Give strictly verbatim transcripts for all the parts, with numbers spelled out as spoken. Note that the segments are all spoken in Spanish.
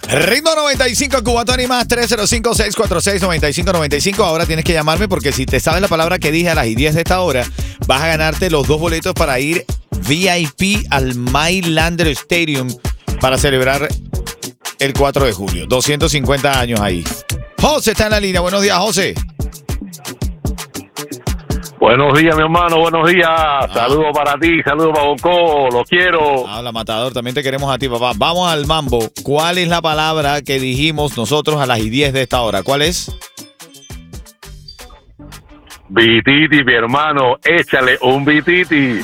Ritmo noventa y cinco, Cubatón y más, tres cero cinco, seis cuatro seis, nueve cinco nueve cinco. Ahora tienes que llamarme porque si te sabes la palabra que dije a las diez de esta hora, vas a ganarte los dos boletos para ir V I P al Mylander Stadium para celebrar el cuatro de julio. doscientos cincuenta años ahí. José está en la línea. Buenos días, José. Buenos días, mi hermano, buenos días. Ah. Saludos para ti, saludos para Bonco, lo quiero. Habla, Matador, también te queremos a ti, papá. Vamos al mambo. ¿Cuál es la palabra que dijimos nosotros a las diez de esta hora? ¿Cuál es? Bititi, mi hermano, échale un bititi.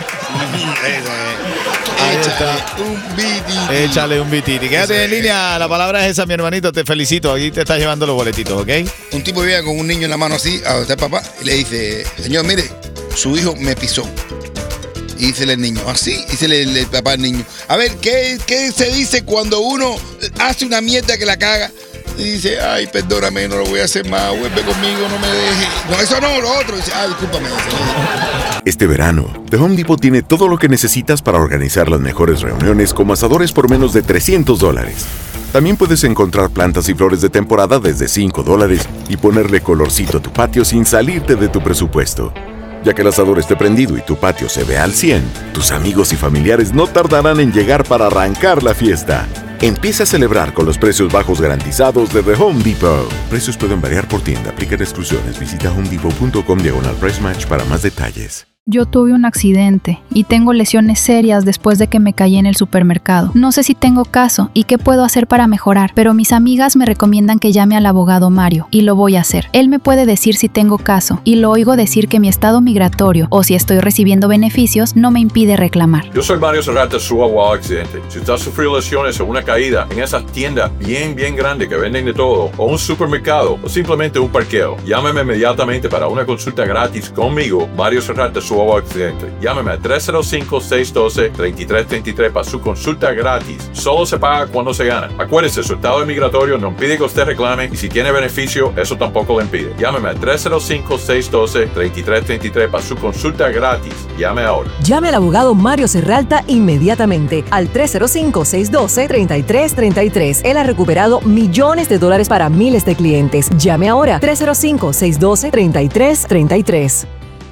Échale un bititi. Échale un bititi. Quédate en línea, la palabra es esa, mi hermanito, te felicito. Aquí te estás llevando los boletitos, ¿ok? Un tipo viene con un niño en la mano así, a donde está el papá, y le dice, señor, mire, su hijo me pisó. Y dice el niño, así, dice el, el papá al niño. A ver, ¿qué, ¿qué se dice cuando uno hace una mierda que la caga? Y dice, ay, perdóname, no lo voy a hacer más, vuelve conmigo, no me dejes. No, eso no, lo otro. Dice, ay, discúlpame. Este verano, The Home Depot tiene todo lo que necesitas para organizar las mejores reuniones como asadores por menos de trescientos dólares. También puedes encontrar plantas y flores de temporada desde cinco dólares y ponerle colorcito a tu patio sin salirte de tu presupuesto. Ya que el asador esté prendido y tu patio se ve al cien, tus amigos y familiares no tardarán en llegar para arrancar la fiesta. Empieza a celebrar con los precios bajos garantizados de The Home Depot. Precios pueden variar por tienda. Aplican exclusiones. Visita homedepot.com diagonal price match para más detalles. Yo tuve un accidente y tengo lesiones serias después de que me caí en el supermercado. No sé si tengo caso y qué puedo hacer para mejorar, pero mis amigas me recomiendan que llame al abogado Mario y lo voy a hacer. Él me puede decir si tengo caso y lo oigo decir que mi estado migratorio o si estoy recibiendo beneficios no me impide reclamar. Yo soy Mario Serrata, su abogado accidente. Si usted ha sufrido lesiones o una caída en esas tiendas bien, bien grandes que venden de todo, o un supermercado, o simplemente un parqueo, llámeme inmediatamente para una consulta gratis conmigo, Mario Serrata, su abogado accidente. Llámeme a tres cero cinco, seis uno dos, tres tres tres tres para su consulta gratis. Solo se paga cuando se gana. Acuérdese, su estado migratorio no impide que usted reclame y si tiene beneficio, eso tampoco le impide. Llámeme a tres cero cinco, seis uno dos, tres tres tres tres para su consulta gratis. Llame ahora. Llame al abogado Mario Serralta inmediatamente al tres cero cinco, seis uno dos, tres tres tres tres. Él ha recuperado millones de dólares para miles de clientes. Llame ahora tres cero cinco, seis uno dos, tres tres tres tres.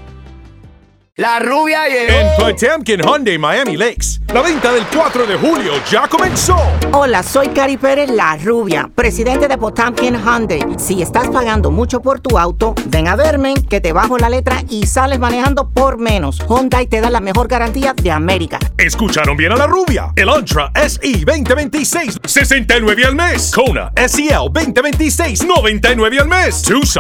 La rubia llegó. En Potemkin Hyundai Miami Lakes, la venta del cuatro de julio ya comenzó. Hola, soy Cari Pérez, la rubia, presidente de Potemkin Hyundai. Si estás pagando mucho por tu auto, ven a verme, que te bajo la letra y sales manejando por menos. Hyundai te da la mejor garantía de América. Escucharon bien a la rubia. El Elantra S E veinte veintiséis, sesenta y nueve al mes. Kona S E L veinte veintiséis, noventa y nueve al mes. Tucson